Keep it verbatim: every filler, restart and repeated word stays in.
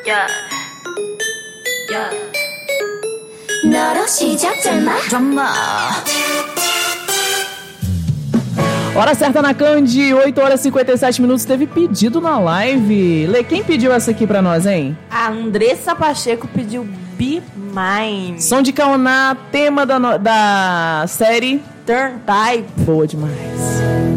Yeah. Yeah. 너로 시작됐나? Drama. Hora certa na Candy, oito horas e cinquenta e sete minutos. Teve pedido na live. Lê, quem pediu essa aqui pra nós, hein? A Andressa Pacheco pediu Be Mine. Som de Kaoná, tema da, no... da série Turn Type. Boa demais.